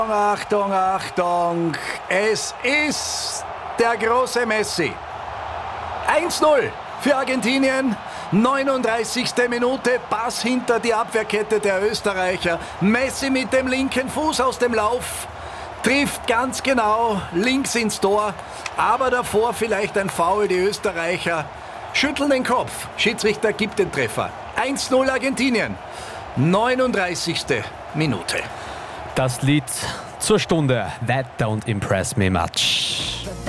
Achtung, Achtung, es ist der große Messi. 1-0 für Argentinien, 39. Minute, Pass hinter die Abwehrkette der Österreicher. Messi mit dem linken Fuß aus dem Lauf, trifft ganz genau links ins Tor, aber davor vielleicht ein Foul. Die Österreicher schütteln den Kopf, Schiedsrichter gibt den Treffer. 1-0 Argentinien, 39. Minute. Das Lied zur Stunde, That Don't Impress Me Much.